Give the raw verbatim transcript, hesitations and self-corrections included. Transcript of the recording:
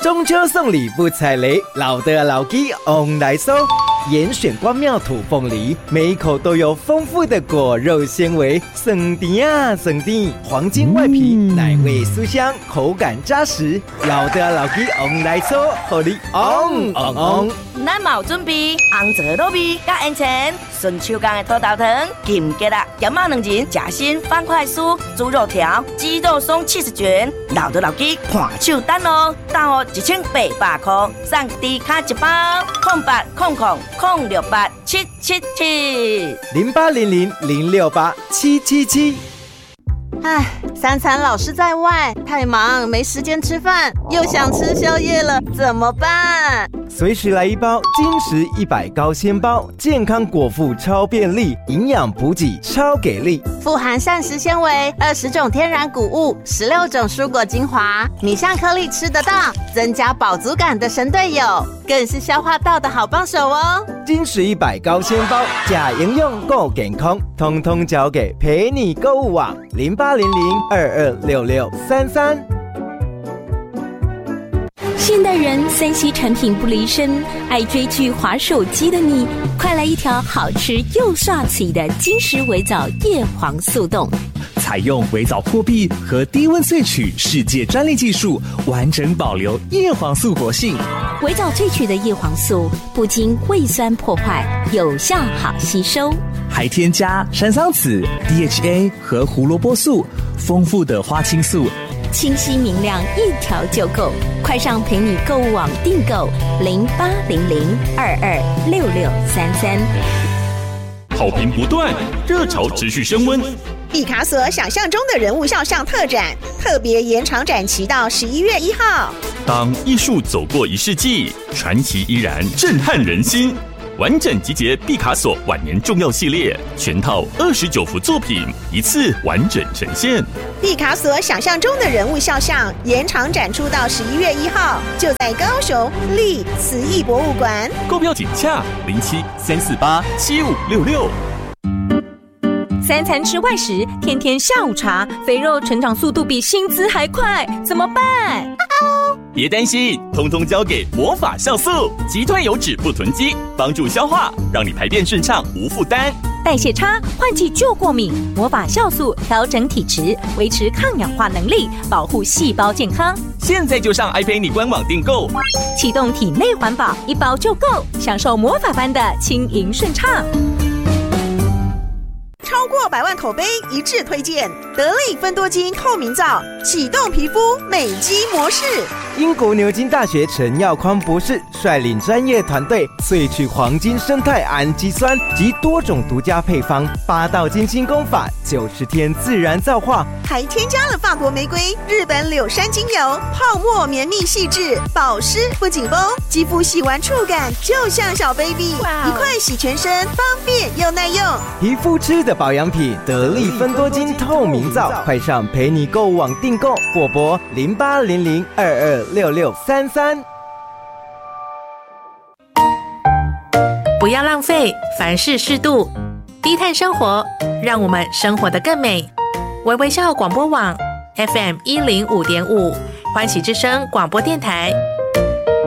中秋送礼不踩雷，老的老鸡 on 来收。严选光妙土凤梨，每一口都有丰富的果肉纤维，省甜啊省甜，黄金外皮，嗯、奶味酥香，口感扎实。老的老鸡 on 来收，互你 on on on。 咱嘛有准备红枣糯米加烟肠，顺手工的土豆汤，金桔啦，咸肉两仁，夹心方块酥，猪肉条，鸡肉松七十卷，老的老鸡看手单哦，大号一千八百块，送低卡一包，空八空空。空六八七七七零八零零零六八七七七。 唉，三餐老是在外，太忙没时间吃饭，又想吃宵夜了，怎么办？ 随时来一包金石一百高纤包，健康果腹超便利，营养补给超给力， 富含膳食纤维，二十种天然谷物，十六种蔬果精华，米香颗粒吃得到，增加饱足感的神队友，更是消化道的好帮手哦。 金石一百高纤包，假营养够健康，通通交给陪你购物网零八零零二二六六三三。 现代人三 C 产品不离身，爱追剧滑手机的你，快来一条好吃又刷嘴的金石微藻叶黄素冻。 采用微藻破壁和低温萃取世界专利技术，完整保留叶黄素活性。 微藻萃取的叶黄素不经胃酸破坏，有效好吸收， 还添加山桑子、D H A 和胡萝卜素，丰富的花青素， 清晰明亮，一条就够。快上陪你购物网订购零八零零二二六六三三。 好评不断，热潮持续升温。 毕卡索想象中的人物肖像特展，特别延长展期到十一月一号。 当艺术走过一世纪，传奇依然震撼人心。完整集结毕卡索晚年重要系列，全套二十九幅作品，一次完整呈现。 毕卡索想象中的人物肖像延长展出到十一月一号，就在高雄立慈艺博物馆。 购票请洽零七三四八七五六六。 三餐吃外食，天天下午茶，肥肉成长速度比薪资还快，怎么办？ 别担心，通通交给魔法酵素，击退油脂不囤积，帮助消化，让你排便顺畅无负担。 代谢差，换季就过敏，魔法酵素调整体质，维持抗氧化能力，保护细胞健康。 现在就上爱陪你官网订购， 启动体内环保，一包就够，享受魔法般的轻盈顺畅。 超过百万口碑一致推荐得力芬多精透明皂，启动皮肤美肌模式。 英国牛津大学陈耀匡博士率领专业团队萃取黄金生态氨基酸及多种独家配方，八道金清功法，九十天自然皂化， 还添加了法国玫瑰、日本柳杉精油，泡沫绵密细致，保湿不紧绷，肌肤洗完触感就像小 baby， 一块洗全身，方便又耐用。 皮肤吃的保养品得力芬多精透明皂，快上陪你购物网订购，或拨零八零零二二六六三三。 不要浪费，凡事适度，低碳生活，让我们生活得更美。微微笑广播网 F M 一零五点五，欢喜之声广播电台。